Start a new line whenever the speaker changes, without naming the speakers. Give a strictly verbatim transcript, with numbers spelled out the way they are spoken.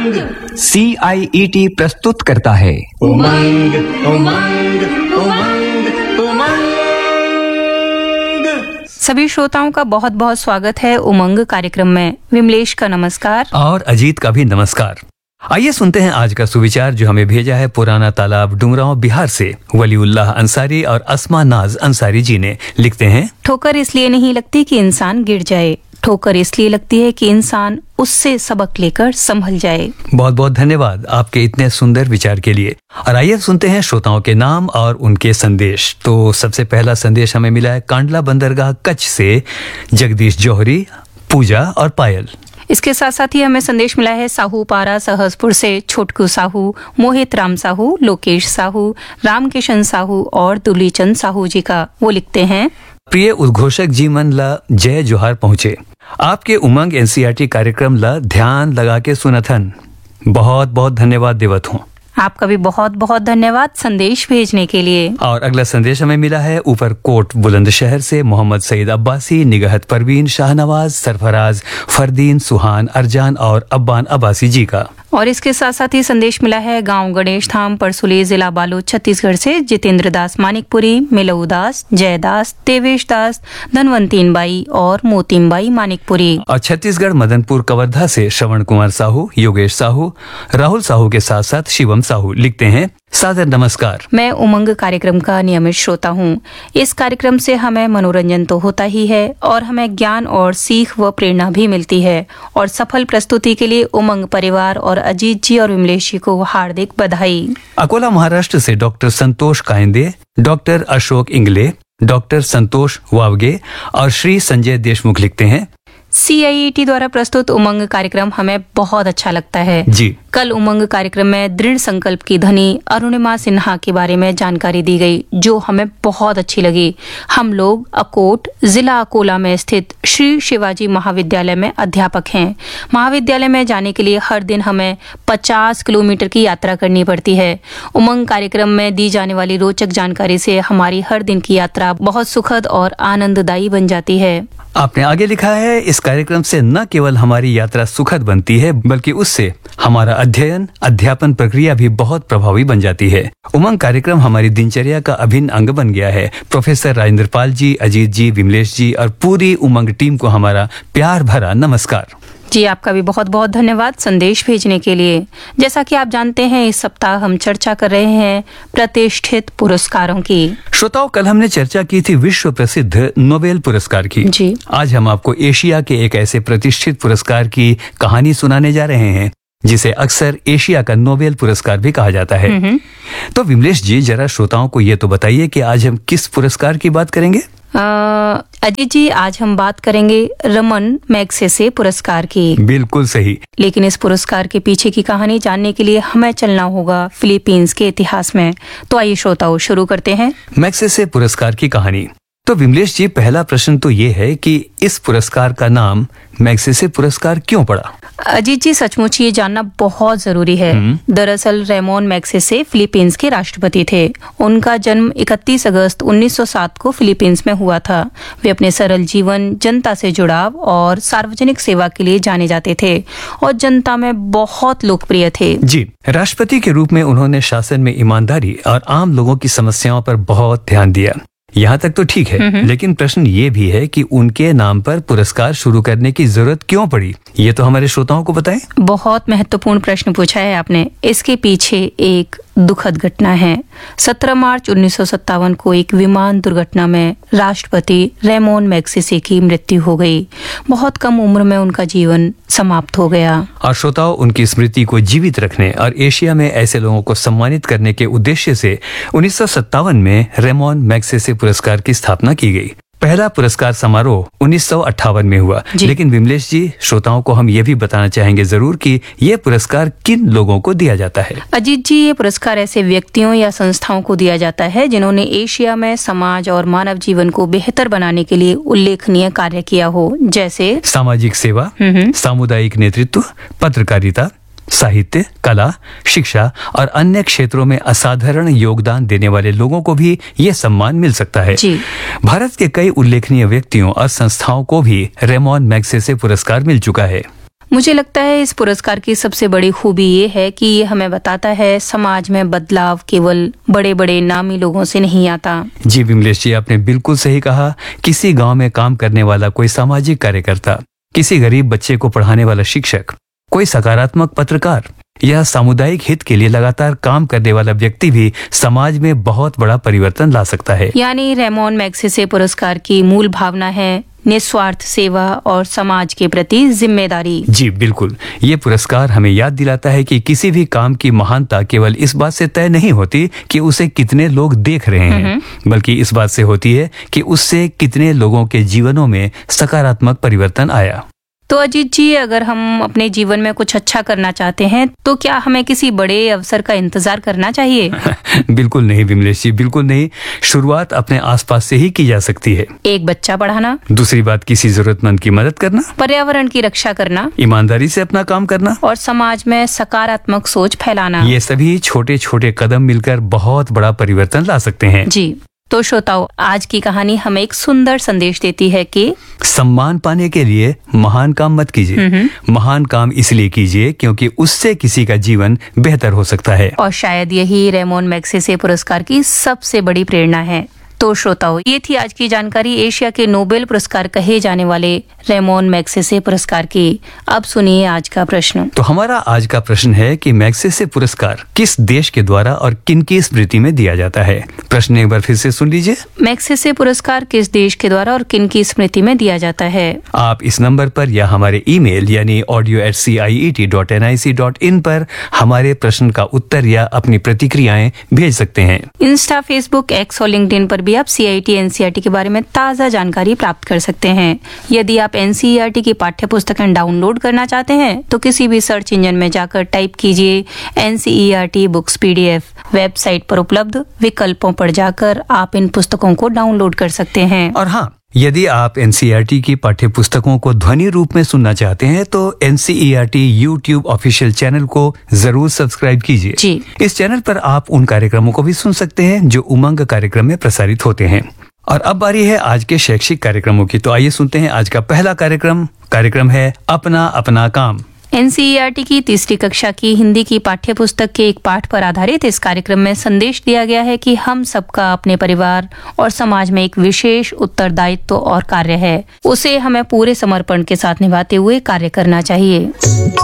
उमंग
सी आई E T प्रस्तुत करता है
उमंग उमंग उमंग उमंग।
सभी श्रोताओं का बहुत बहुत स्वागत है उमंग कार्यक्रम में। विमलेश का नमस्कार
और अजीत का भी नमस्कार। आइए सुनते हैं आज का सुविचार जो हमें भेजा है पुराना तालाब डुमरांव बिहार से वलीउल्लाह अंसारी और अस्मा नाज अंसारी जी ने। लिखते हैं,
ठोकर इसलिए नहीं लगती कि इंसान गिर जाए, ठोकर इसलिए लगती है कि इंसान उससे सबक लेकर संभल जाए।
बहुत बहुत धन्यवाद आपके इतने सुंदर विचार के लिए। और आइए सुनते हैं श्रोताओं के नाम और उनके संदेश। तो सबसे पहला संदेश हमें मिला है कांडला बंदरगाह कच्छ से जगदीश जौहरी, पूजा और पायल।
इसके साथ साथ ही हमें संदेश मिला है साहू पारा सहसपुर से छोटकू साहू, मोहित राम साहू, लोकेश साहू, रामकिशन साहू और दुलीचंद साहू जी का। वो लिखते हैं,
प्रिय उद्घोषक जी मन ला जय जोहार पहुँचे। आपके उमंग एनसीईआरटी कार्यक्रम ला ध्यान लगा के सुनथन। बहुत बहुत धन्यवाद देवत हूँ।
आपका भी बहुत बहुत धन्यवाद संदेश भेजने के लिए।
और अगला संदेश हमें मिला है ऊपरकोट बुलंदशहर से मोहम्मद सईद अब्बासी, निगहत परवीन, शाहनवाज, सरफराज, फरदीन, सुहान, अरजान और अब्बान अब्बासी जी का।
और इसके साथ साथ ही संदेश मिला है गांव गणेश धाम परसुली, जिला बालोद, छत्तीसगढ़ से जितेंद्र दास मानिकपुरी, मिलऊ दास, जयदास, देवेश दास, धनवंतीन बाई और मोतीम बाई मानिकपुरी।
और छत्तीसगढ़ मदनपुर कवर्धा से श्रवण कुमार साहू, योगेश साहू, राहुल साहू के साथ साथ शिवम साहू लिखते हैं, सादर नमस्कार।
मैं उमंग कार्यक्रम का नियमित श्रोता हूँ। इस कार्यक्रम से हमें मनोरंजन तो होता ही है और हमें ज्ञान और सीख व प्रेरणा भी मिलती है। और सफल प्रस्तुति के लिए उमंग परिवार और अजीत जी और विमलेश जी को हार्दिक बधाई।
अकोला महाराष्ट्र से डॉक्टर संतोष कायंदे, डॉक्टर अशोक इंगले, डॉक्टर संतोष वावगे और श्री संजय देशमुख लिखते हैं,
सी आई ई टी द्वारा प्रस्तुत उमंग कार्यक्रम हमें बहुत अच्छा लगता है
जी।
कल उमंग कार्यक्रम में दृढ़ संकल्प की धनी अरुणिमा सिन्हा के बारे में जानकारी दी गई जो हमें बहुत अच्छी लगी। हम लोग अकोट जिला अकोला में स्थित श्री शिवाजी महाविद्यालय में अध्यापक हैं। महाविद्यालय में जाने के लिए हर दिन हमें पचास किलोमीटर की यात्रा करनी पड़ती है। उमंग कार्यक्रम में दी जाने वाली रोचक जानकारी से हमारी हर दिन की यात्रा बहुत सुखद और आनंददायी बन जाती है।
आपने आगे लिखा है, इस कार्यक्रम से न केवल हमारी यात्रा सुखद बनती है बल्कि उससे हमारा अध्ययन अध्यापन प्रक्रिया भी बहुत प्रभावी बन जाती है। उमंग कार्यक्रम हमारी दिनचर्या का अभिन्न अंग बन गया है। प्रोफेसर राजेंद्र पाल जी, अजीत जी, विमलेश जी और पूरी उमंग टीम को हमारा प्यार भरा नमस्कार।
जी, आपका भी बहुत बहुत धन्यवाद संदेश भेजने के लिए। जैसा कि आप जानते हैं, इस सप्ताह हम चर्चा कर रहे हैं प्रतिष्ठित पुरस्कारों की।
श्रोताओं, कल हमने चर्चा की थी विश्व प्रसिद्ध नोबेल पुरस्कार की।
जी। आज
हम आपको एशिया के एक ऐसे प्रतिष्ठित पुरस्कार की कहानी सुनाने जा रहे हैं जिसे अक्सर एशिया का नोबेल पुरस्कार भी कहा जाता है। तो विमलेश जी, जरा श्रोताओं को ये तो बताइए कि आज हम किस पुरस्कार की बात करेंगे?
अजीत जी, आज हम बात करेंगे रमन मैग्सेसे पुरस्कार की।
बिल्कुल सही।
लेकिन इस पुरस्कार के पीछे की कहानी जानने के लिए हमें चलना होगा फिलीपींस के इतिहास में। तो आइए श्रोताओं, शुरू करते हैं
मैग्सेसे पुरस्कार की कहानी। तो विमलेश जी, पहला प्रश्न तो ये है कि इस पुरस्कार का नाम मैग्सेसे पुरस्कार क्यों पड़ा?
अजीत जी, सचमुच ये जानना बहुत जरूरी है। दरअसल रेमोन मैग्सेसे फिलीपींस के राष्ट्रपति थे। उनका जन्म इकतीस अगस्त उन्नीस सौ सात को फिलीपींस में हुआ था। वे अपने सरल जीवन, जनता से जुड़ाव और सार्वजनिक सेवा के लिए जाने जाते थे और जनता में बहुत लोकप्रिय थे।
जी, राष्ट्रपति के रूप में उन्होंने शासन में ईमानदारी और आम लोगों की समस्याओं पर बहुत ध्यान दिया। यहाँ तक तो ठीक है, लेकिन प्रश्न ये भी है कि उनके नाम पर पुरस्कार शुरू करने की जरूरत क्यों पड़ी? ये तो हमारे श्रोताओं को बताएं।
बहुत महत्वपूर्ण प्रश्न पूछा है आपने। इसके पीछे एक दुखद घटना है। सत्रह मार्च उन्नीस सौ सत्तावन को एक विमान दुर्घटना में राष्ट्रपति रेमोन मैग्सेसे की मृत्यु हो गई। बहुत कम उम्र में उनका जीवन समाप्त हो गया।
और श्रोताओं, उनकी स्मृति को जीवित रखने और एशिया में ऐसे लोगों को सम्मानित करने के उद्देश्य से उन्नीस सौ सत्तावन में रेमोन मैग्सेसे पुरस्कार की स्थापना की गई। पहला पुरस्कार समारोह उन्नीस सौ अट्ठावन में हुआ। लेकिन विमलेश जी, श्रोताओं को हम ये भी बताना चाहेंगे जरूर कि ये पुरस्कार किन लोगों को दिया जाता है?
अजीत जी, ये पुरस्कार ऐसे व्यक्तियों या संस्थाओं को दिया जाता है जिन्होंने एशिया में समाज और मानव जीवन को बेहतर बनाने के लिए उल्लेखनीय कार्य किया हो, जैसे
सामाजिक सेवा, सामुदायिक नेतृत्व, पत्रकारिता, साहित्य, कला, शिक्षा और अन्य क्षेत्रों में असाधारण योगदान देने वाले लोगों को भी ये सम्मान मिल सकता है।
जी।
भारत के कई उल्लेखनीय व्यक्तियों और संस्थाओं को भी रेमोन मैग्सेसे पुरस्कार मिल चुका है।
मुझे लगता है इस पुरस्कार की सबसे बड़ी खूबी ये है कि ये हमें बताता है समाज में बदलाव केवल बड़े बड़े नामी लोगों से नहीं आता।
जी विमलेश जी, आपने बिल्कुल सही कहा। किसी गांव में काम करने वाला कोई सामाजिक कार्यकर्ता, किसी गरीब बच्चे को पढ़ाने वाला शिक्षक, कोई सकारात्मक पत्रकार या सामुदायिक हित के लिए लगातार काम करने वाला व्यक्ति भी समाज में बहुत बड़ा परिवर्तन ला सकता है।
यानी रेमोन मैग्सेसे पुरस्कार की मूल भावना है निस्वार्थ सेवा और समाज के प्रति जिम्मेदारी।
जी बिल्कुल, ये पुरस्कार हमें याद दिलाता है कि किसी भी काम की महानता केवल इस बात से तय नहीं होती कि उसे कितने लोग देख रहे हैं, बल्कि इस बात से होती है कि उससे कितने लोगों के जीवनों में सकारात्मक परिवर्तन आया।
तो अजीत जी, अगर हम अपने जीवन में कुछ अच्छा करना चाहते हैं तो क्या हमें किसी बड़े अवसर का इंतजार करना चाहिए?
बिल्कुल नहीं विमलेश जी, बिल्कुल नहीं। शुरुआत अपने आसपास से ही की जा सकती है।
एक बच्चा पढ़ाना,
दूसरी बात किसी जरूरतमंद की मदद करना,
पर्यावरण की रक्षा करना,
ईमानदारी से अपना काम करना
और समाज में सकारात्मक सोच फैलाना।
ये सभी छोटे छोटे कदम मिलकर बहुत बड़ा परिवर्तन ला सकते हैं।
जी तो श्रोताओ, आज की कहानी हमें एक सुंदर संदेश देती है कि
सम्मान पाने के लिए महान काम मत कीजिए, महान काम इसलिए कीजिए क्योंकि उससे किसी का जीवन बेहतर हो सकता है।
और शायद यही रेमोन मैग्सेसे पुरस्कार की सबसे बड़ी प्रेरणा है। तो श्रोताओ, ये थी आज की जानकारी एशिया के नोबेल पुरस्कार कहे जाने वाले रेमोन मैग्सेसे पुरस्कार की। अब सुनिए आज का प्रश्न।
तो हमारा आज का प्रश्न है कि मैग्सेसे पुरस्कार किस देश के द्वारा और किन की स्मृति में दिया जाता है? प्रश्न एक बार फिर से सुन लीजिए।
मैग्सेसे पुरस्कार किस देश के द्वारा और किन की स्मृति में दिया जाता है?
आप इस नंबर पर या हमारे ईमेल यानी audio eight C I E T dot N I C dot in पर हमारे प्रश्न का उत्तर या अपनी प्रतिक्रियाएं भेज सकते हैं।
इंस्टा, फेसबुक, एक्स और लिंक्डइन पर भी आप सी I T N C E R T के बारे में ताज़ा जानकारी प्राप्त कर सकते हैं। यदि आप N C E R T की पाठ्य पुस्तकें डाउनलोड करना चाहते हैं तो किसी भी सर्च इंजन में जाकर टाइप कीजिए N C E R T books P D F. Website पर उपलब्ध विकल्पों पर जाकर आप इन पुस्तकों को डाउनलोड कर सकते हैं।
और हाँ, यदि आप N C E R T की पाठ्य पुस्तकों को ध्वनि रूप में सुनना चाहते हैं तो N C E R T YouTube official channel को जरूर सब्सक्राइब कीजिए।
जी।
इस चैनल पर आप उन कार्यक्रमों को भी सुन सकते हैं जो उमंग कार्यक्रम में प्रसारित होते हैं। और अब बारी है आज के शैक्षिक कार्यक्रमों की। तो आइए सुनते हैं आज का पहला कार्यक्रम। कार्यक्रम है अपना अपना काम।
N C E R T की तीसरी कक्षा की हिंदी की पाठ्य पुस्तक के एक पाठ पर आधारित इस कार्यक्रम में संदेश दिया गया है कि हम सबका अपने परिवार और समाज में एक विशेष उत्तरदायित्व और कार्य है। उसे हमें पूरे समर्पण के साथ निभाते हुए कार्य करना चाहिए।